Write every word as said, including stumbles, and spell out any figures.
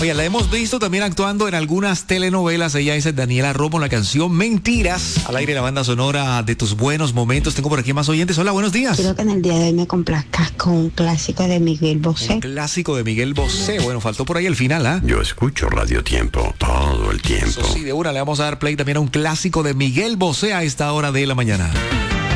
Oye, la hemos visto también actuando en algunas telenovelas. Ella es Daniela Romo, la canción Mentiras. Al aire la banda sonora de tus buenos momentos. Tengo por aquí más oyentes. Hola, buenos días. Quiero que en el día de hoy me complazcas con un clásico de Miguel Bosé. Un clásico de Miguel Bosé. Bueno, faltó por ahí el final, ¿ah? ¿eh? Yo escucho Radio Tiempo todo el tiempo. Eso sí, de una le vamos a dar play también a un clásico de Miguel Bosé a esta hora de la mañana.